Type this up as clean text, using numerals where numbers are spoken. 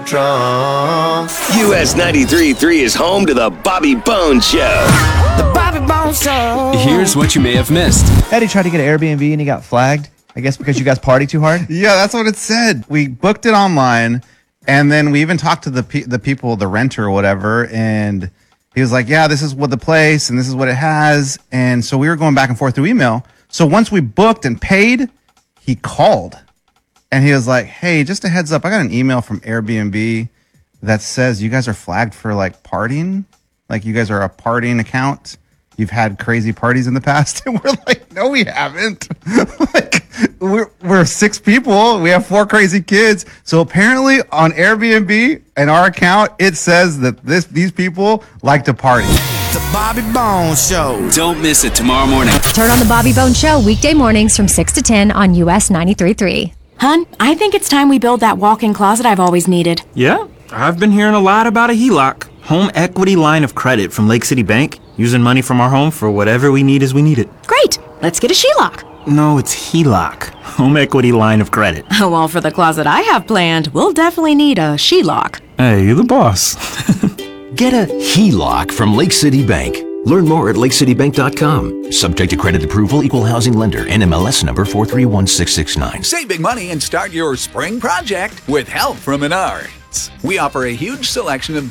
drunk. US 93.3 is home to the Bobby Bones Show. The Bobby Bones Show. Here's what you may have missed. Eddie tried to get an Airbnb and he got flagged. I guess because you guys party too hard. Yeah, that's what it said. We booked it online, and then we even talked to the people, the renter or whatever, and he was like, yeah, this is what the place, and this is what it has. And so we were going back and forth through email. So once we booked and paid, he called, and he was like, hey, just a heads up, I got an email from Airbnb that says you guys are flagged for, like, partying. Like, you guys are a partying account. You've had crazy parties in the past. And we're like, no, we haven't. Like, we're 6 people. We have 4 crazy kids. So apparently on Airbnb and our account, it says that these people like to party. The Bobby Bones Show. Don't miss it tomorrow morning. Turn on the Bobby Bones Show weekday mornings from 6 to 10 on US 93.3. Hun, I think it's time we build that walk-in closet I've always needed. Yeah, I've been hearing a lot about a HELOC, home equity line of credit from Lake City Bank, using money from our home for whatever we need as we need it. Great, let's get a SHELOC. No, it's HELOC, home equity line of credit. Well, for the closet I have planned, we'll definitely need a SHELOC. Hey, you're the boss. Get a HELOC from Lake City Bank. Learn more at lakecitybank.com. Subject to credit approval, equal housing lender, NMLS number 431669. Save big money and start your spring project with help from Menards. We offer a huge selection of